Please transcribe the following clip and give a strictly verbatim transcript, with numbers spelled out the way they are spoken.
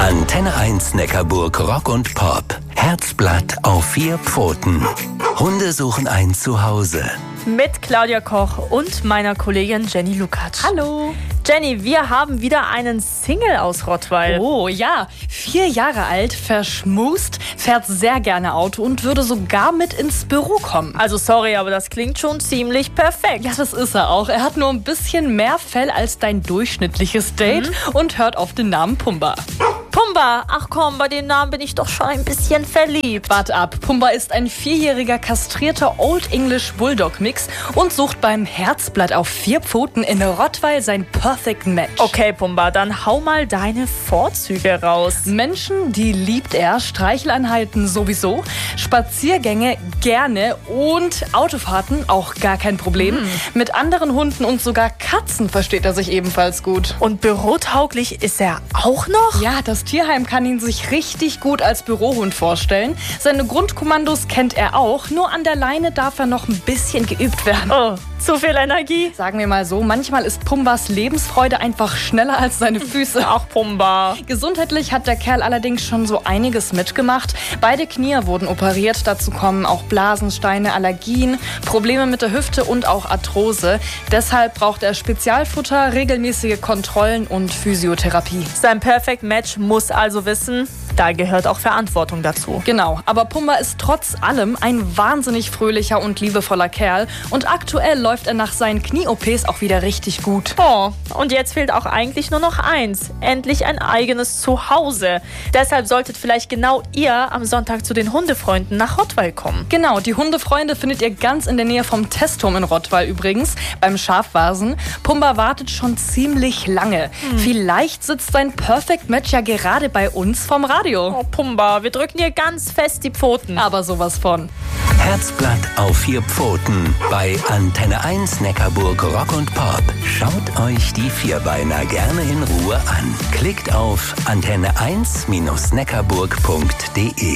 Antenne eins Neckarburg Rock und Pop. Herzblatt auf vier Pfoten. Hunde suchen ein Zuhause. Mit Claudia Koch und meiner Kollegin Jenny Lukacs. Hallo. Jenny, wir haben wieder einen Single aus Rottweil. Oh ja, vier Jahre alt, verschmust, fährt sehr gerne Auto und würde sogar mit ins Büro kommen. Also sorry, aber das klingt schon ziemlich perfekt. Ja, das ist er auch. Er hat nur ein bisschen mehr Fell als dein durchschnittliches Date mhm. und hört auf den Namen Pumba. Pumba, ach komm, bei dem Namen bin ich doch schon ein bisschen verliebt. Wart ab, Pumba ist ein vierjähriger kastrierter Old English Bulldog Mix und sucht beim Herzblatt auf vier Pfoten in Rottweil sein Perfect Match. Okay, Pumba, dann hau mal deine Vorzüge raus. Menschen, die liebt er, Streicheleinheiten sowieso, Spaziergänge gerne und Autofahrten auch gar kein Problem. Mhm. Mit anderen Hunden und sogar Katzen versteht er sich ebenfalls gut. Und bürotauglich ist er auch noch? Ja, das Tierheim kann ihn sich richtig gut als Bürohund vorstellen. Seine Grundkommandos kennt er auch, nur an der Leine darf er noch ein bisschen geübt werden. Oh, zu viel Energie? Sagen wir mal so, manchmal ist Pumbas Lebensfreude einfach schneller als seine Füße. Ach, Pumba. Gesundheitlich hat der Kerl allerdings schon so einiges mitgemacht. Beide Knie wurden operiert, dazu kommen auch Blasensteine, Allergien, Probleme mit der Hüfte und auch Arthrose. Deshalb braucht er Spezialfutter, regelmäßige Kontrollen und Physiotherapie. Sein Perfect Match muss also wissen, da gehört auch Verantwortung dazu. Genau, aber Pumba ist trotz allem ein wahnsinnig fröhlicher und liebevoller Kerl und aktuell läuft er nach seinen Knie-O Ps auch wieder richtig gut. Oh, und jetzt fehlt auch eigentlich nur noch eins, endlich ein eigenes Zuhause. Deshalb solltet vielleicht genau ihr am Sonntag zu den Hundefreunden nach Rottweil kommen. Genau, die Hundefreunde findet ihr ganz in der Nähe vom Testturm in Rottweil übrigens, beim Schafwasen. Pumba wartet schon ziemlich lange. Hm. Vielleicht sitzt sein Perfect Match ja gerade bei uns vom Radio. Oh, Pumba, wir drücken dir ganz fest die Pfoten. Aber sowas von. Herzblatt auf vier Pfoten bei Antenne eins Neckarburg Rock und Pop. Schaut euch die Vierbeiner gerne in Ruhe an. Klickt auf antenne eins Bindestrich neckarburg punkt de.